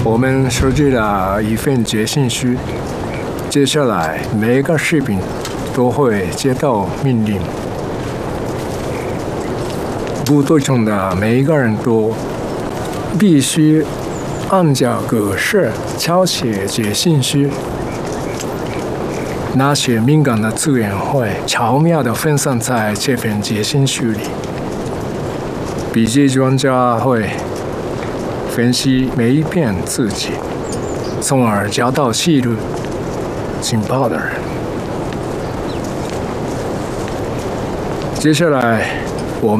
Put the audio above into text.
我们收集了一份决心书，接下来每一个士兵都会接到命令。部队中的每一个人都必须按照格式抄写决心书。那些敏感的资源会巧妙地分散在这份决心书里。笔记专家会分析每一篇字迹，从而找到记录情报的人。接下来，